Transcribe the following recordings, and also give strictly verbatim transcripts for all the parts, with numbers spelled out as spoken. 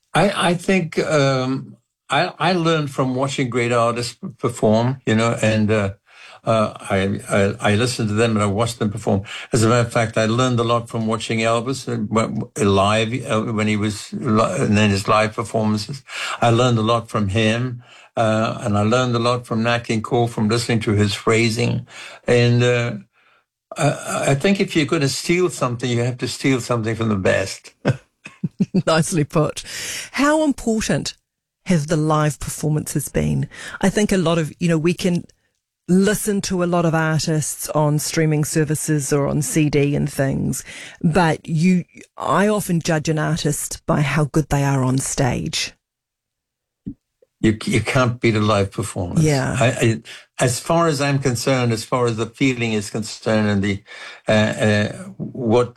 I, I think um, I, I learned from watching great artists perform, you know, and uh, uh, I, I I listened to them and I watched them perform. As a matter of fact, I learned a lot from watching Elvis uh, live uh, when he was and then his live performances. I learned a lot from him, uh, and I learned a lot from Nat King Cole from listening to his phrasing. And uh, I, I think if you're going to steal something, you have to steal something from the best. Nicely put. How important have the live performances been? I think a lot of, you know, we can listen to a lot of artists on streaming services or on C D and things, but you, I often judge an artist by how good they are on stage. You you can't beat a live performance. Yeah. I, I, as far as I'm concerned, as far as the feeling is concerned, and the uh, uh, what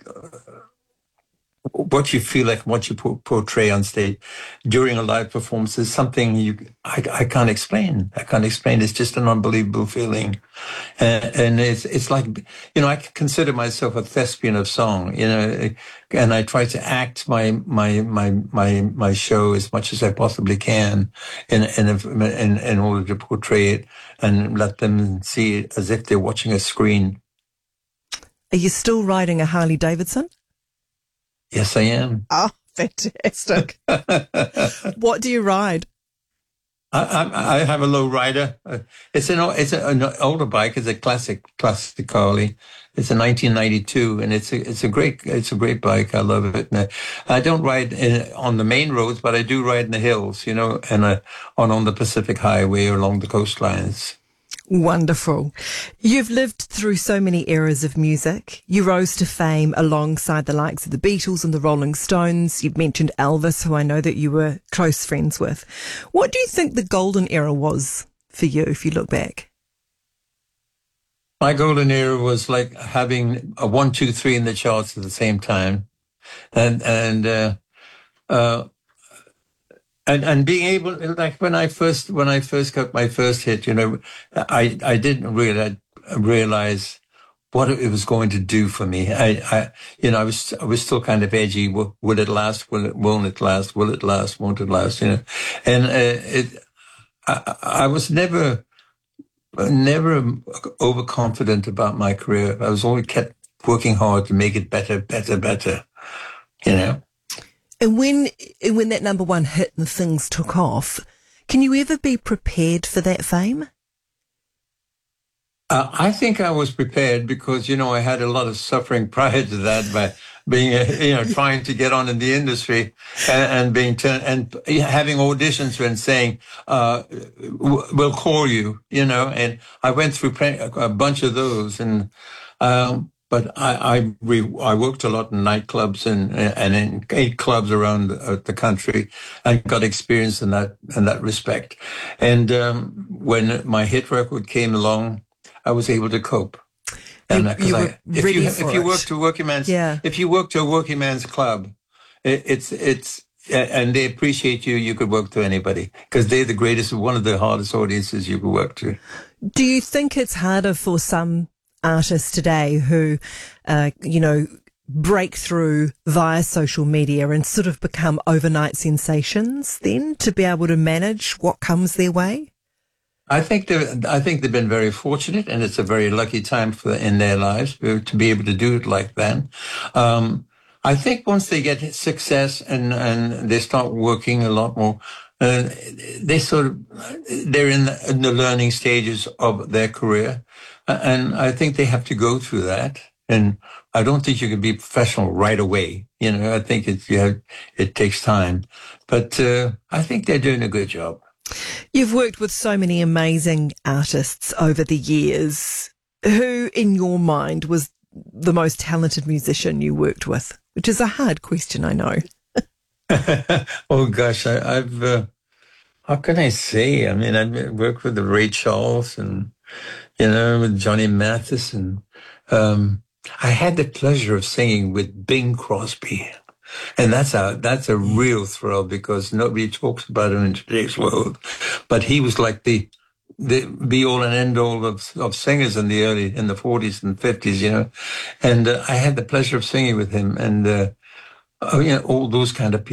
what you feel like, what you po- portray on stage during a live performance is something you I, I can't explain. I can't explain. It's just an unbelievable feeling, uh, and it's it's like, you know, I consider myself a thespian of song, you know, and I try to act my my my my my show as much as I possibly can, in in in, in order to portray it and let them see it as if they're watching a screen. Are you still riding a Harley Davidson? Yes, I am. Oh, fantastic. What do you ride? I, I, I have a low rider. It's an it's a, an older bike. It's a classic classic Harley. It's a nineteen ninety-two, and it's a it's a great it's a great bike. I love it. And I, I don't ride in, on the main roads, but I do ride in the hills, you know, and uh, on on the Pacific Highway or along the coastlines. Wonderful. You've lived through so many eras of music. You rose to fame alongside the likes of the Beatles and the Rolling Stones. You've mentioned Elvis, who I know that you were close friends with. What do you think the golden era was for you, if you look back? My golden era was like having a one, two, three in the charts at the same time, and and uh, uh, And and being able, like when I first when I first got my first hit, you know, I I didn't really realize what it was going to do for me. I, I you know, I was I was still kind of edgy. Will, will it last? Will it? Won't it last? Will it last? Won't it last? You know, and uh, it I, I was never never overconfident about my career. I was always kept working hard to make it better, better, better. You know. And when when that number one hit and things took off, can you ever be prepared for that fame? Uh, I think I was prepared because, you know, I had a lot of suffering prior to that by being, a, you know, trying to get on in the industry and, and being turned and having auditions and saying, uh, we'll call you, you know, and I went through a bunch of those and, um, But I I, re, I worked a lot in nightclubs and and in eight clubs around the, the country, and got experience in that in that respect. And um, when my hit record came along, I was able to cope. And you, you I, were if ready you for if you it. work to working man's Yeah. if you work to a working man's club, it, it's it's and they appreciate you. You could work to anybody because they're the greatest, one of the hardest audiences you could work to. Do you think it's harder for some artists today who, uh, you know, break through via social media and sort of become overnight sensations then to be able to manage what comes their way? I think they I think they've been very fortunate, and it's a very lucky time for in their lives to be able to do it like that. Um, I think once they get success and, and they start working a lot more, uh, they sort of they're in the, in the learning stages of their career, and I think they have to go through that. And I don't think you can be professional right away. You know, I think it you have, it takes time, but uh, I think they're doing a good job. You've worked with so many amazing artists over the years. Who, in your mind, was the most talented musician you worked with? Which is a hard question, I know. Oh gosh, I, I've uh, how can I say? I mean, I worked with the Ray Charles and, you know, with Johnny Mathis, and um, I had the pleasure of singing with Bing Crosby. And that's a that's a real thrill because nobody talks about him in today's world. But he was like the the be all and end all of of singers in the early in the forties and fifties, you know. And uh, I had the pleasure of singing with him, and uh, oh, you know, all those kind of people.